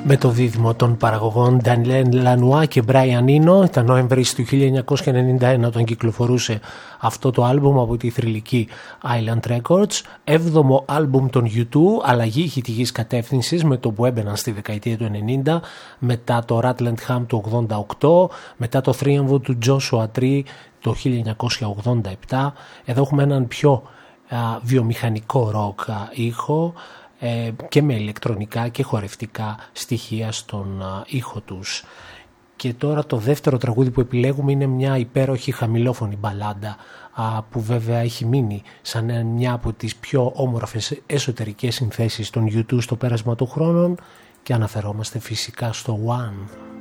με το δίδυμο των παραγωγών Daniel Lanois και Brian Eno. Ήταν Νοέμβρης του 1991 όταν κυκλοφορούσε αυτό το άλμπουμ από τη θρυλική Island Records. 7ο άλμπουμ των U2, αλλαγή ηχητικής κατεύθυνσης με το που έμπαιναν στη δεκαετία του 90, μετά το Ratland Ham του 88, μετά το θρίαμβο του Joshua Tree το 1987. Εδώ έχουμε έναν πιο βιομηχανικό ροκ ήχο και με ηλεκτρονικά και χορευτικά στοιχεία στον ήχο τους. Και τώρα το δεύτερο τραγούδι που επιλέγουμε είναι μια υπέροχη χαμηλόφωνη μπαλάντα που βέβαια έχει μείνει σαν μια από τις πιο όμορφες εσωτερικές συνθέσεις των U2 στο πέρασμα των χρόνων, και αναφερόμαστε φυσικά στο One.